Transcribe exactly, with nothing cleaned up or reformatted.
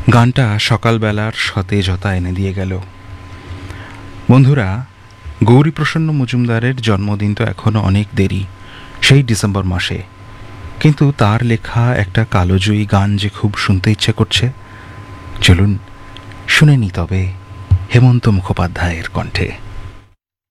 গানটা সকালবেলার সতেজতা এনে দিয়ে গেল। বন্ধুরা, গৌরীপ্রসন্ন মজুমদারের জন্মদিন তো এখনো অনেক দেরি, সেই ডিসেম্বর মাসে। কিন্তু তার লেখা একটা কালোজয়ী গান যে খুব শুনতে ইচ্ছে করছে, চলুন শুনে নি তবে হেমন্ত মুখোপাধ্যায়ের কণ্ঠে।